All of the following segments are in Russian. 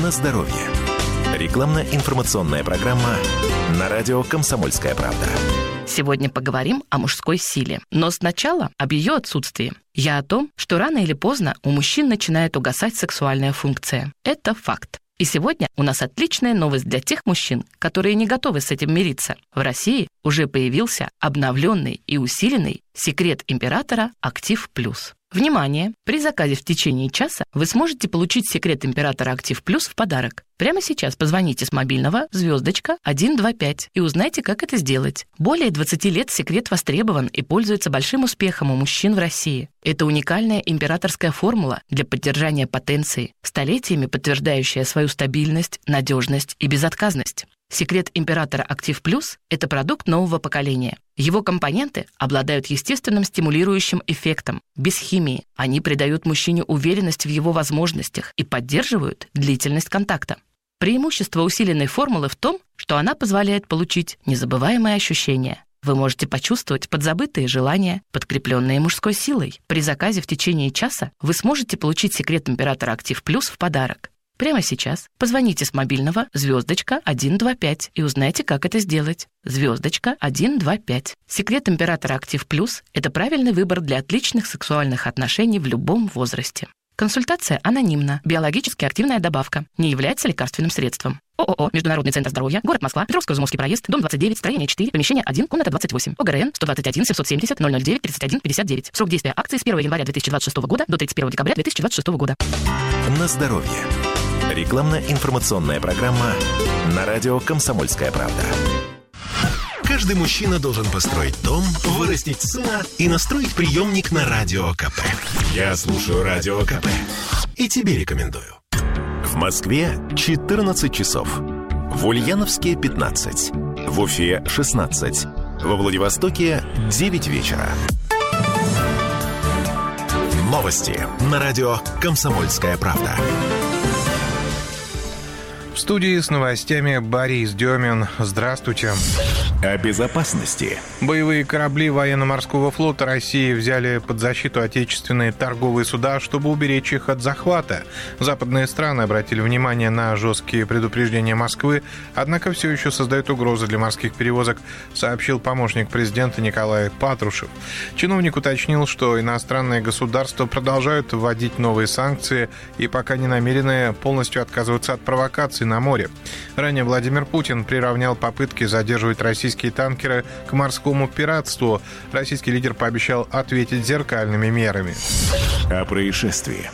на здоровье. Рекламно-информационная программа на радио «Комсомольская правда». Сегодня поговорим о мужской силе, но сначала об ее отсутствии. Я о том, что рано или поздно у мужчин начинает угасать сексуальная функция. Это факт. И сегодня у нас отличная новость для тех мужчин, которые не готовы с этим мириться. В России уже появился обновленный и усиленный секрет императора Актив Плюс. Внимание! При заказе в течение часа вы сможете получить секрет императора Актив Плюс в подарок. Прямо сейчас позвоните с мобильного *125 и узнайте, как это сделать. Более 20 лет секрет востребован и пользуется большим успехом у мужчин в России. Это уникальная императорская формула для поддержания потенции, столетиями подтверждающая свою стабильность, надежность и безотказность. Секрет императора Актив Плюс – это продукт нового поколения. Его компоненты обладают естественным стимулирующим эффектом, без химии. Они придают мужчине уверенность в его возможностях и поддерживают длительность контакта. Преимущество усиленной формулы в том, что она позволяет получить незабываемые ощущения. Вы можете почувствовать подзабытые желания, подкрепленные мужской силой. При заказе в течение часа вы сможете получить секрет императора Актив Плюс в подарок. Прямо сейчас позвоните с мобильного *125 и узнайте, как это сделать. *125. Секрет императора Актив Плюс – это правильный выбор для отличных сексуальных отношений в любом возрасте. Консультация анонимна. Биологически активная добавка. Не является лекарственным средством. ООО «Международный центр здоровья», город Москва, Петровско-Измовский проезд, дом 29, строение 4, помещение 1, комната 28. ОГРН 121 770 009 31 59. Срок действия акции с 1 января 2026 года до 31 декабря 2026 года. На здоровье. Рекламно-информационная программа на радио «Комсомольская правда». Каждый мужчина должен построить дом, вырастить сына и настроить приемник на Радио КП. Я слушаю Радио КП и тебе рекомендую. В Москве 14 часов. В Ульяновске 15. В Уфе 16. Во Владивостоке 9 вечера. Новости на радио «Комсомольская правда». В студии с новостями Борис Демин. Здравствуйте. О безопасности. Боевые корабли военно-морского флота России взяли под защиту отечественные торговые суда, чтобы уберечь их от захвата. Западные страны обратили внимание на жесткие предупреждения Москвы, однако все еще создают угрозы для морских перевозок, сообщил помощник президента Николай Патрушев. Чиновник уточнил, что иностранные государства продолжают вводить новые санкции и пока не намерены полностью отказываться от провокаций на море. Ранее Владимир Путин приравнял попытки задерживать российские танкеры к морскому пиратству. Российский лидер пообещал ответить зеркальными мерами. О происшествии.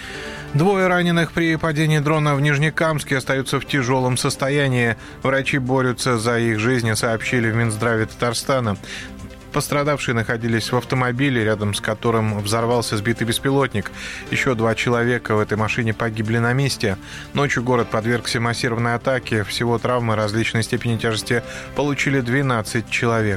2 раненых при падении дрона в Нижнекамске остаются в тяжелом состоянии. Врачи борются за их жизнь, сообщили в Минздраве Татарстана. Пострадавшие находились в автомобиле, рядом с которым взорвался сбитый беспилотник. Еще 2 человека в этой машине погибли на месте. Ночью город подвергся массированной атаке. Всего травмы различной степени тяжести получили 12 человек.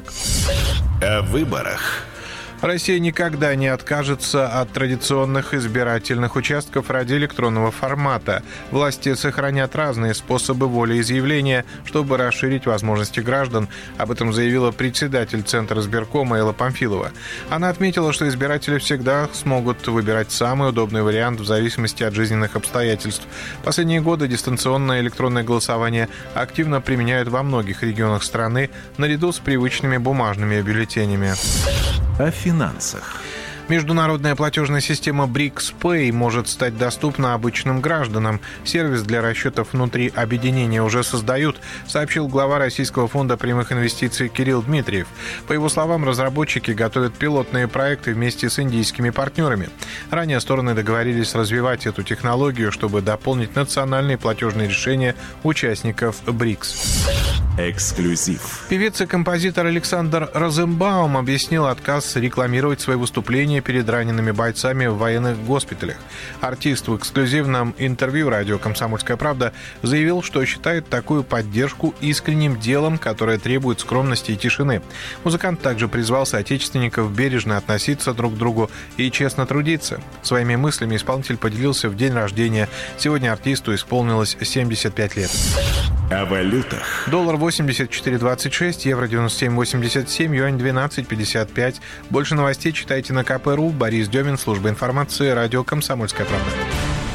О выборах. Россия никогда не откажется от традиционных избирательных участков ради электронного формата. Власти сохранят разные способы волеизъявления, чтобы расширить возможности граждан. Об этом заявила председатель Центра избиркома Элла Памфилова. Она отметила, что избиратели всегда смогут выбирать самый удобный вариант в зависимости от жизненных обстоятельств. Последние годы дистанционное электронное голосование активно применяют во многих регионах страны, наряду с привычными бумажными бюллетенями. О финансах. Международная платежная система BRICS Pay может стать доступна обычным гражданам. Сервис для расчетов внутри объединения уже создают, сообщил глава Российского фонда прямых инвестиций Кирилл Дмитриев. По его словам, разработчики готовят пилотные проекты вместе с индийскими партнерами. Ранее стороны договорились развивать эту технологию, чтобы дополнить национальные платежные решения участников БРИКС. Эксклюзив. Певец и композитор Александр Розенбаум объяснил отказ рекламировать свои выступления перед ранеными бойцами в военных госпиталях. Артист в эксклюзивном интервью радио «Комсомольская правда» заявил, что считает такую поддержку искренним делом, которое требует скромности и тишины. Музыкант также призвал соотечественников бережно относиться друг к другу и честно трудиться. Своими мыслями исполнитель поделился в день рождения. Сегодня артисту исполнилось 75 лет. О валютах. Доллар 84.26, евро 97.87, юань 12.55. Больше новостей читайте на КП.ру. Борис Демин, служба информации, радио «Комсомольская правда».